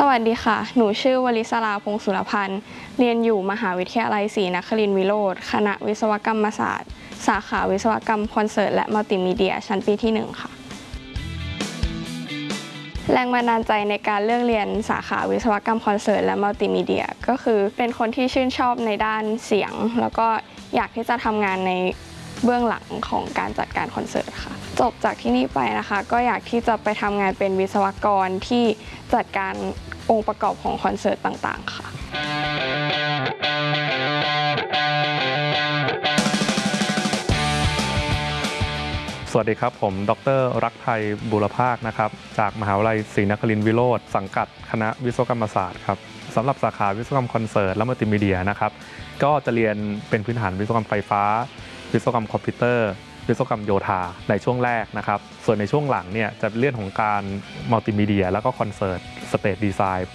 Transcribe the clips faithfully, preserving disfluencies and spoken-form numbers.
วัสดีค่ะหนูชื่อวลิศราพงศ์สุรพันธ์เรียนอยู่มหาวิทยาลัยศรีนครินทรวิโรธคณะวิศวกรรมศาสตร์สาขาวิศวกรรมคอนเสิร์ตและมัลติมีเดียชั้นปีที่หนึ่งค่ะแรงบันดาลใจในการเลือกเรียนสาขาวิศวกรรมคอนเสิร์ตและมัลติมีเดียก็คือเป็นคนที่ชื่นชอบในด้านเสียงแล้วก็อยากที่จะทำงานในเบื้องหลังของการจัดการคอนเสิร์ตค่ะจบจากที่นี่ไปนะคะก็อยากที่จะไปทำงานเป็นวิศวกรที่จัดการองค์ประกอบของคอนเสิร์ตต่างๆค่ะสวัสดีครับผมดร.รักไทยบุรภาคนะครับจากมหาวิทยาลัยศรีนครินทรวิโรธสังกัดคณะวิศวกรรมศาสตร์ครับสำหรับสาขาวิศวกรรมคอนเสิร์ตและมัลติมีเดียนะครับก็จะเรียนเป็นพื้นฐานวิศวกรรมไฟฟ้าวิศวกรรมคอมพิวเตอร์วิศวกรรมโยธาในช่วงแรกนะครับส่วนในช่วงหลังเนี่ยจะเรื่องของการมัลติมีเดียแล้วก็คอนเสิร์ตสเตจดีไซน์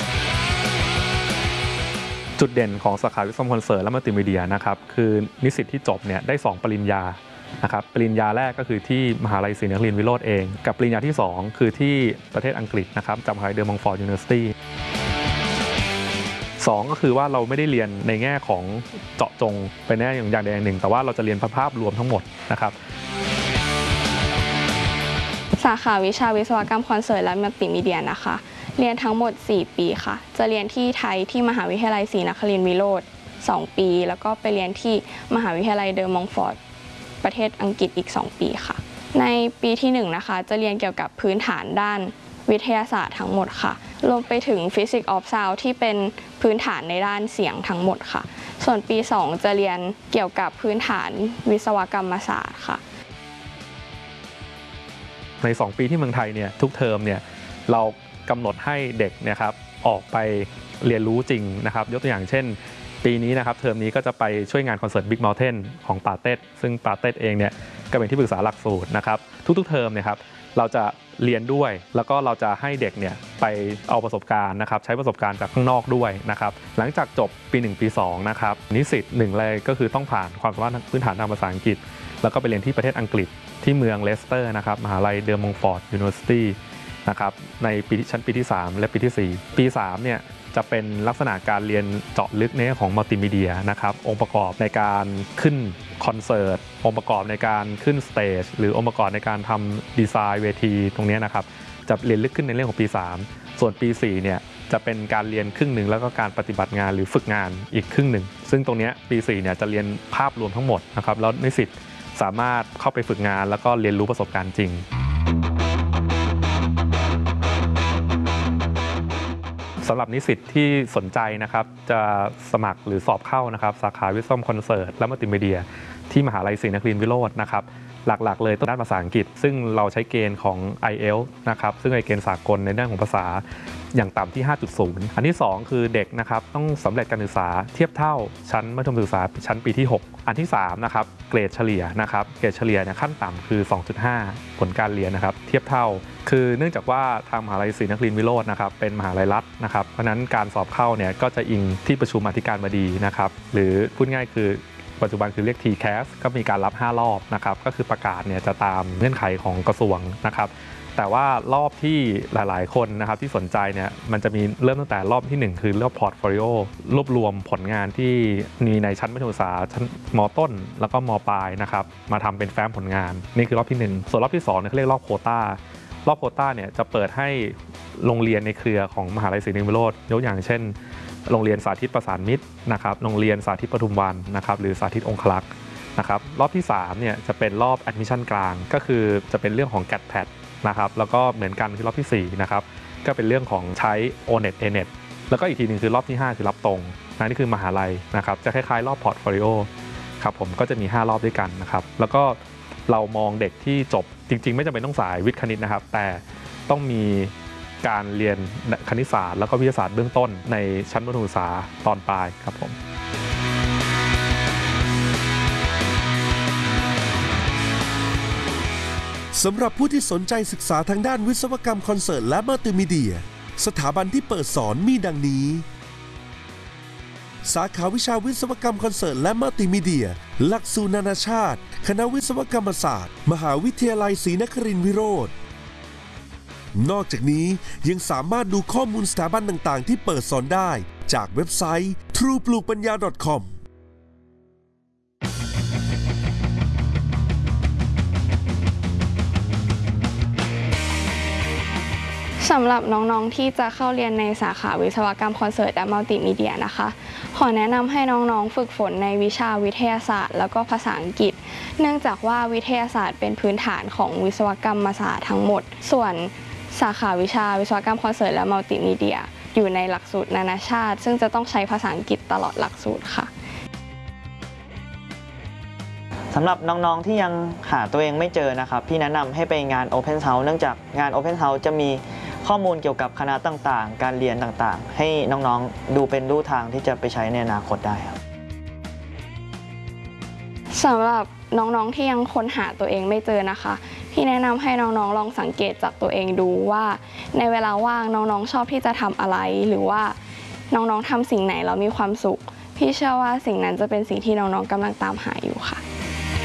จุดเด่นของสาขาวิศวกรรมคอนเสิร์ตและมัลติมีเดียนะครับคือนิสิตที่จบเนี่ยได้สองปริญญานะครับปริญญาแรกก็คือที่มหาวิทยาลัยศรีนครินทรวิโรธเองกับปริญญาที่สองคือที่ประเทศอังกฤษนะครับจากมหาวิทยาลัยเดอร์มองฟอร์ดยูนิเวอร์ซิตี้สองก็คือว่าเราไม่ได้เรียนในแง่ของเจาะจงไปแน่อย่างใดอย่างหนึ่งแต่ว่าเราจะเรียนภาพรวมทั้งหมดนะครับสาขาวิชาวิศวกรรมคอนเสิร์ตและมัลติมีเดียนะคะเรียนทั้งหมดสี่ปีค่ะจะเรียนที่ไทยที่มหาวิทยาลัยศรีนครินทรวิโรธสองปีแล้วก็ไปเรียนที่มหาวิทยาลัยเดอร์มองฟอร์ดประเทศอังกฤษอีกสองปีค่ะในปีที่หนึ่งนะคะจะเรียนเกี่ยวกับพื้นฐานด้านวิทยาศาสตร์ทั้งหมดค่ะรวมไปถึง Physics of Sound ที่เป็นพื้นฐานในด้านเสียงทั้งหมดค่ะส่วนปีสองจะเรียนเกี่ยวกับพื้นฐานวิศวกรรมศาสตร์ค่ะในสองปีที่เมืองไทยเนี่ยทุกเทอมเนี่ยเรากำหนดให้เด็กนะครับออกไปเรียนรู้จริงนะครับยกตัวอย่างเช่นปีนี้นะครับเทอมนี้ก็จะไปช่วยงานคอนเสิร์ต Big Mountain ของปาเต็ดซึ่งปาเต็ดเองเนี่ยก็เป็นที่ปรึกษาหลักสูตรนะครับทุกๆเทอมเนี่ยครับเราจะเรียนด้วยแล้วก็เราจะให้เด็กเนี่ยไปเอาประสบการณ์นะครับใช้ประสบการณ์จากข้างนอกด้วยนะครับหลังจากจบปีหนึ่งปีสองนะครับนิสิตหนึ่งเลยก็คือต้องผ่านความสามารถพื้นฐานทางภาษาอังกฤษแล้วก็ไปเรียนที่ประเทศอังกฤษที่เมืองเลสเตอร์นะครับมหาวิทยาลัยเดอร์มองฟอร์ดยูนิเวอร์ซิตี้นะครับในปีชั้นปีที่สามและปีที่สี่ปีสามเนี่ยจะเป็นลักษณะการเรียนเจาะลึกในเรื่องของมัลติมีเดียนะครับองค์ประกอบในการขึ้นคอนเสิร์ตองค์ประกอบในการขึ้นสเตจหรือองค์ประกอบในการทำดีไซน์เวทีตรงนี้นะครับจะเรียนลึกขึ้นในเรื่องของปีสามส่วนปีสี่เนี่ยจะเป็นการเรียนครึ่งหนึ่งแล้วก็การปฏิบัติงานหรือฝึกงานอีกครึ่งหนึ่งซึ่งตรงนี้ปีสี่เนี่ยจะเรียนภาพรวมทั้งหมดนะครับแล้วนิสิตสามารถเข้าไปฝึกงานแล้วก็เรียนรู้ประสบการณ์จริงสำหรับนิสิตที่สนใจนะครับจะสมัครหรือสอบเข้านะครับสาขาวิศวกรรมคอนเสิร์ตและมัลติมีเดียที่มหาวิทยาลัยศรีนครินทรวิโรจน์นะครับหลักๆเลยด้านภาษาอังกฤษซึ่งเราใช้เกณฑ์ของ ไอ เอล นะครับซึ่งเป็นเกณฑ์สากลในด้านของภาษาอย่างต่ำที่ ห้าจุดศูนย์ อันที่สองคือเด็กนะครับต้องสำเร็จการศึกษาเทียบเท่าชั้นมัธยมศึกษาชั้นปีที่หกอันที่สามนะครับเกรดเฉลี่ยนะครับเกรดเฉลี่ยเนี่ยขั้นต่ำคือ สองจุดห้า ผลการเรียนนะครับเทียบเท่าคือเนื่องจากว่าทางมหาวิทยาลัยศรีนครินทรวิโรจน์นะครับเป็นมหาวิทยาลัยรัฐนะครับเพราะนั้นการสอบเข้าเนี่ยก็จะอิงที่ประชุมอธิการบดีนะครับหรือพูดง่ายคือปัจจุบันคือเรียก ที แคส ก็มีการรับห้ารอบนะครับก็คือประกาศเนี่ยจะตามเงื่อนไขของกระทรวงนะครับแต่ว่ารอบที่หลายๆคนนะครับที่สนใจเนี่ยมันจะมีเริ่มตั้งแต่รอบที่หนึ่งคือรอบพอร์ตโฟลิโอรวบรวมผลงานที่มีในชั้นมัธยมศึกษาชั้นม.ต้นแล้วก็ม.ปลายนะครับมาทำเป็นแฟ้มผลงานนี่คือรอบที่หนึ่งส่วนรอบที่สองเนี่ยเขาเรียกรอบโควต้ารอบโควต้าเนี่ยจะเปิดให้โรงเรียนในเครือของมหาวิทยาลัยศรีนครินทรวิโรจน์ยกอย่างเช่นโรงเรียนสาธิตประสานมิตรนะครับโรงเรียนสาธิตปทุมวันนะครับหรือสาธิตองคลักษ์นะครับรอบที่สามเนี่ยจะเป็นรอบแอดมิชชั่นกลางก็คือจะเป็นเรื่องของ แกท แพด นะครับแล้วก็เหมือนกันคือรอบที่สี่นะครับก็เป็นเรื่องของใช้ โอ เน็ต เอ เน็ต แล้วก็อีกทีนึงคือรอบที่ห้าคือรับตรงนะนี่คือมหาลัยนะครับจะคล้ายๆรอบพอร์ตโฟลิโอครับผมก็จะมีห้ารอบด้วยกันนะครับแล้วก็เรามองเด็กที่จบจริงๆไม่จำเป็นต้องสายวิทย์คณิตนะครับแต่ต้องมีการเรียนคณิตศาสตร์แล้วก็วิทยาศาสตร์เบื้องต้นในชั้นมัธยมศึกษาตอนปลายครับผมสำหรับผู้ที่สนใจศึกษาทางด้านวิศวกรรมคอนเสิร์ตและมัลติมีเดียสถาบันที่เปิดสอนมีดังนี้สาขาวิชาวิศวกรรมคอนเสิร์ตและมัลติมีเดียหลักสูตรนานาชาติคณะวิศวกรรมศาสตร์มหาวิทยาลัยศรีนครินทรวิโรจน์นอกจากนี้ยังสามารถดูข้อมูลสถาบันต่างๆที่เปิดสอนได้จากเว็บไซต์ ทรู ปลูกปัญญา ดอท คอมสำหรับน้องๆที่จะเข้าเรียนในสาขาวิศวกรรมคอนเสิร์ตและมัลติมีเดียนะคะขอแนะนำให้น้องๆฝึกฝนในวิชาวิทยาศาสตร์แล้วก็ภาษาอังกฤษเนื่องจากว่าวิทยาศาสตร์เป็นพื้นฐานของวิศวกรรมศาสตร์ทั้งหมดส่วนสาขาวิชาวิศวกรรมคอนเสิร์ตและมัลติมีเดียอยู่ในหลักสูตรนานาชาติซึ่งจะต้องใช้ภาษาอังกฤษตลอดหลักสูตรค่ะสำหรับน้องๆที่ยังหาตัวเองไม่เจอนะครับพี่แนะนำให้ไปงาน Open House เนื่องจากงาน Open House จะมีข้อมูลเกี่ยวกับคณะต่างๆการเรียนต่างๆให้น้องๆดูเป็นรูทางที่จะไปใช้ในอนาคตได้ครับสำหรับน้องๆที่ยังค้นหาตัวเองไม่เจอนะคะพี่แนะนำให้น้องๆลองสังเกตจากตัวเองดูว่าในเวลาว่างน้องๆชอบที่จะทำอะไรหรือว่าน้องๆทำสิ่งไหนแล้วมีความสุขพี่เชื่อว่าสิ่งนั้นจะเป็นสิ่งที่น้องๆกำลังตามหาอยู่ค่ะ